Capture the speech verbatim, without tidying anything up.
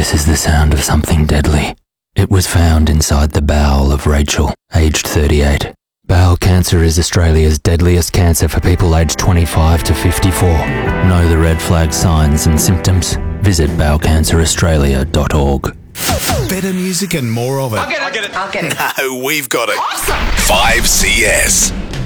This is the sound of something deadly. It was found inside the bowel of Rachel, aged thirty-eight. Bowel cancer is Australia's deadliest cancer for people aged twenty-five to fifty-four. Know the red flag signs and symptoms? Visit bowel cancer australia dot org. Better music and more of it. I'll get it. I'll get it. No, we've got it. Awesome. five C S.